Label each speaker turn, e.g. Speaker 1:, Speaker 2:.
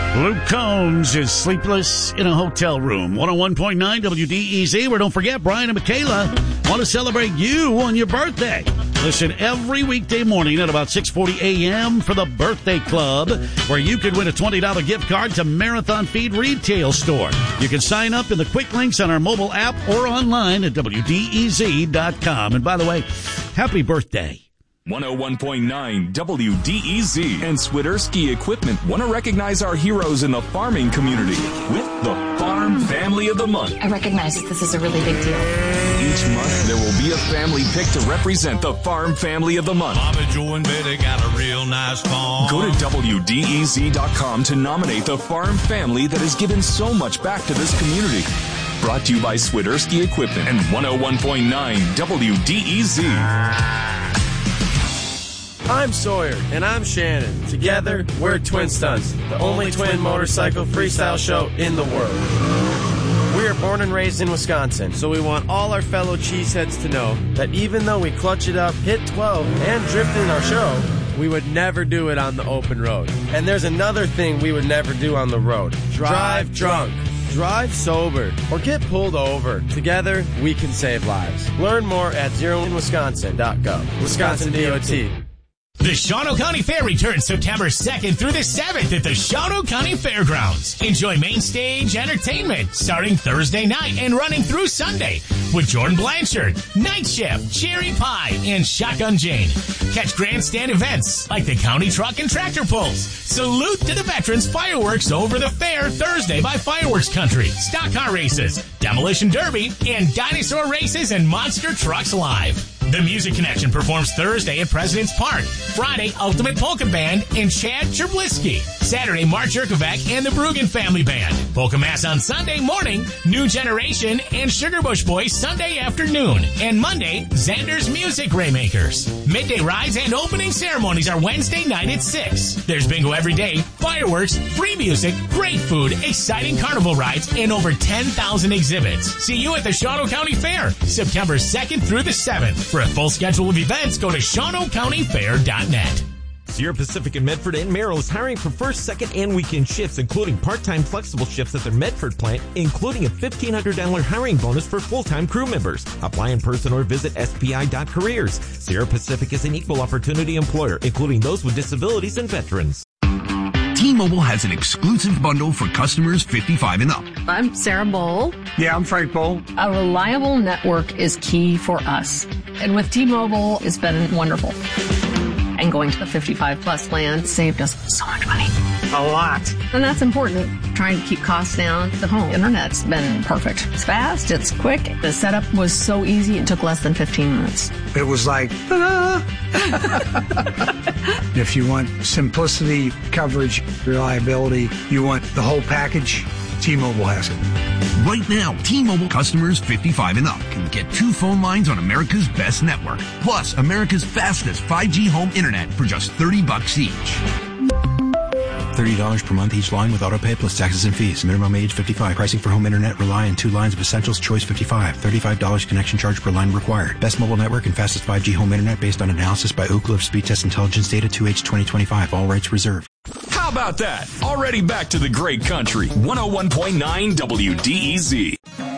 Speaker 1: Luke Combs is sleepless in a hotel room. 101.9 WDEZ, where don't forget, Brian and Michaela want to celebrate you on your birthday. Listen every weekday morning at about 6:40 a.m. for the Birthday Club, where you can win a $20 gift card to Marathon Feed Retail Store. You can sign up in the quick links on our mobile app or online at WDEZ.com. And by the way, happy birthday.
Speaker 2: 101.9 WDEZ and Swiderski Equipment want to recognize our heroes in the farming community with the Farm Family of the Month.
Speaker 3: I recognize that this is a really big deal.
Speaker 2: Each month, there will be a family pick to represent the Farm Family of the Month.
Speaker 4: Mama Joe and Betty got a real nice farm.
Speaker 2: Go to WDEZ.com to nominate the farm family that has given so much back to this community. Brought to you by Swiderski Equipment and 101.9 WDEZ.
Speaker 5: I'm Sawyer. And I'm Shannon. Together, we're Twin Stunts, the only twin motorcycle freestyle show in the world. We are born and raised in Wisconsin, so we want all our fellow cheeseheads to know that even though we clutch it up, hit 12, and drift in our show, we would never do it on the open road. And there's another thing we would never do on the road. Drive drunk. Drive sober or get pulled over. Together, we can save lives. Learn more at zeroinwisconsin.gov. Wisconsin DOT.
Speaker 6: The Shawano County Fair returns September 2nd through the 7th at the Shawano County Fairgrounds. Enjoy main stage entertainment starting Thursday night and running through Sunday with Jordan Blanchard, Night Shift, Cherry Pie, and Shotgun Jane. Catch grandstand events like the County Truck and Tractor Pulls. Salute to the Veterans Fireworks over the fair Thursday by Fireworks Country. Stock car races, Demolition Derby, and dinosaur races and monster trucks live. The Music Connection performs Thursday at President's Park. Friday, Ultimate Polka Band and Chad Cherblisky. Saturday, Mark Jerkovac and the Bruggen Family Band. Polka Mass on Sunday morning, New Generation and Sugarbush Boys Sunday afternoon. And Monday, Xander's Music Raymakers. Midday rides and opening ceremonies are Wednesday night at 6. There's bingo every day, fireworks, free music, great food, exciting carnival rides, and over 10,000 exhibits. See you at the Shawano County Fair, September 2nd through the 7th. For a full schedule of events, go to ShawanoCountyFair.net.
Speaker 7: Sierra Pacific in Medford and Merrill is hiring for first, second, and weekend shifts, including part-time flexible shifts at their Medford plant, including a $1,500 hiring bonus for full-time crew members. Apply in person or visit SPI.careers. Sierra Pacific is an equal opportunity employer, including those with disabilities and veterans.
Speaker 8: T-Mobile has an exclusive bundle for customers 55 and up.
Speaker 9: I'm Sarah Bowl.
Speaker 10: Yeah, I'm Frank Bowl.
Speaker 9: A reliable network is key for us. And with T-Mobile, it's been wonderful. And going to the 55 plus plan saved us so much money.
Speaker 10: A lot.
Speaker 9: And that's important. Trying to keep costs down. The home internet's been perfect. It's fast, it's quick. The setup was so easy, it took less than 15 minutes.
Speaker 10: It was like, If you want simplicity, coverage, reliability, you want the whole package, T-Mobile has it.
Speaker 8: Right now, T-Mobile customers 55 and up can get 2 phone lines on America's best network, plus America's fastest 5G home internet for just $30 each.
Speaker 11: $30 per month each line with autopay plus taxes and fees. Minimum age 55. Pricing for home internet rely on 2 lines of Essentials Choice 55. $35 connection charge per line required. Best mobile network and fastest 5G home internet based on analysis by Ookla of Speed Test Intelligence data 2H 2025. All rights reserved.
Speaker 2: How about that? Already back to the great country. 101.9 WDEZ.